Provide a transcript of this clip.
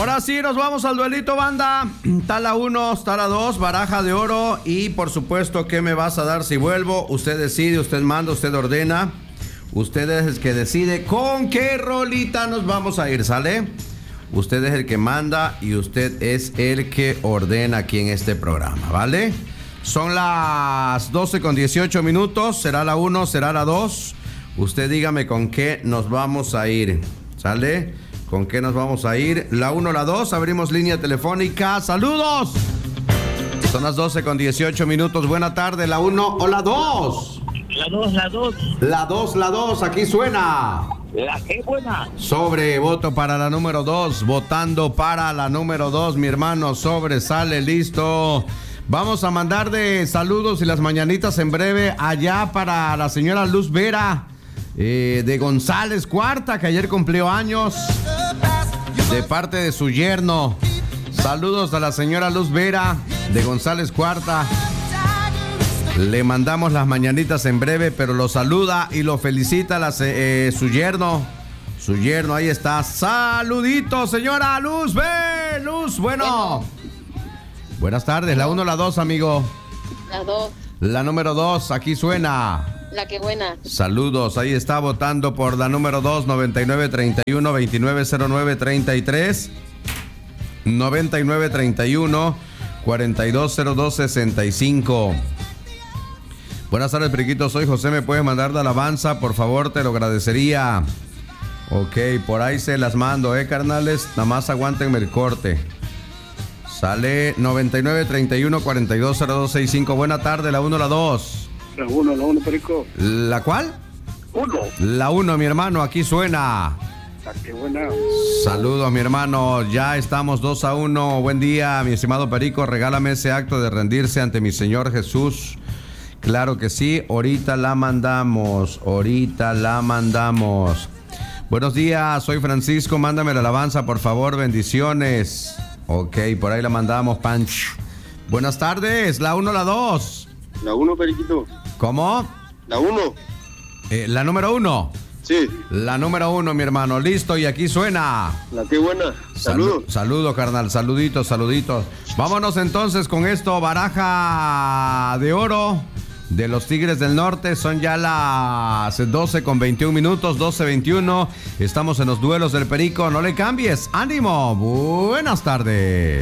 Ahora sí, nos vamos al duelito, banda. Está la 1, está la 2, baraja de oro. Y por supuesto, ¿qué me vas a dar si vuelvo? Usted decide, usted manda, usted ordena. Usted es el que decide con qué rolita nos vamos a ir, ¿sale? Usted es el que manda y usted es el que ordena aquí en este programa, ¿vale? Son las 12:18. ¿Será la 1? ¿Será la 2? Usted dígame con qué nos vamos a ir, ¿sale? ¿Con qué nos vamos a ir? La 1, la 2, abrimos línea telefónica. ¡Saludos! Son las 12:18. Buena tarde, la 1 o la 2. La 2, la 2. La 2, aquí suena. La que buena. Sobre, voto para la número 2. Votando para la número 2, mi hermano. Sobre, sale, listo. Vamos a mandar de saludos y las mañanitas en breve allá para la señora Luz Vera de González Cuarta, que ayer cumplió años, de parte de su yerno. Saludos a la señora Luz Vera de González Cuarta. Le mandamos las mañanitas en breve, pero lo saluda y lo felicita su yerno. Su yerno, ahí está. Saluditos, señora Luz B. Luz, bueno. Buenas tardes, la 1 o la 2, amigo. La 2. La número 2, aquí suena. La que buena. Saludos, ahí está votando por la número 2, 9931-2909-33. 9931-4202-65. Buenas tardes, Periquito, soy José, ¿me puedes mandar de alabanza? Por favor, te lo agradecería. Ok, por ahí se las mando, carnales, nada más aguántenme el corte. Sale 9931-4202-65. Buena tarde, la 1 o la 2. La 1, Perico. ¿La cuál? 1. La 1, mi hermano, aquí suena. La que buena. Saludos, mi hermano, ya estamos 2-1. Buen día, mi estimado Perico, regálame ese acto de rendirse ante mi Señor Jesús. Claro que sí, ahorita la mandamos. Buenos días, soy Francisco, mándame la alabanza, por favor, bendiciones. Ok, por ahí la mandamos, Panch. Buenas tardes, la 1 o la 2. La 1, Periquito. ¿Cómo? La 1. La número 1. Sí. La número 1, mi hermano, listo, y aquí suena. La que buena. Saludos. Saludos, carnal, saluditos. Vámonos entonces con esto, baraja de oro de los Tigres del Norte. Son ya las 12:21, 12:21. Estamos en los duelos del Perico. No le cambies. ¡Ánimo! Buenas tardes.